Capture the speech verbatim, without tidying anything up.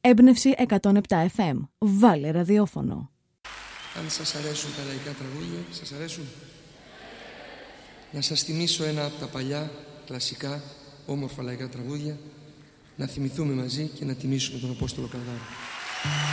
Έμπνευση εκατόν επτά εφ εμ. Βάλε ραδιόφωνο. Αν σας αρέσουν τα λαϊκά τραγούδια, σας αρέσουν? Να σας θυμίσω ένα από τα παλιά, κλασικά, όμορφα λαϊκά τραγούδια, να θυμηθούμε μαζί και να τιμήσουμε τον Απόστολο Καλδάρο.